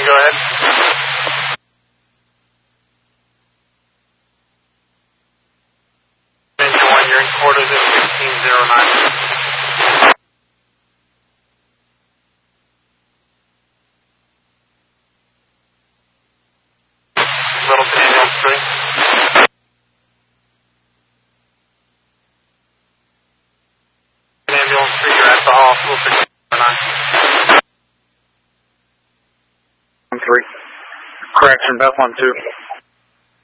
go ahead. Engine 1, you're in quarters at 1609. Little to ambulance 3. Ambulance 3, you're at the hospital 1609. 3. Correction, Beth 1-2.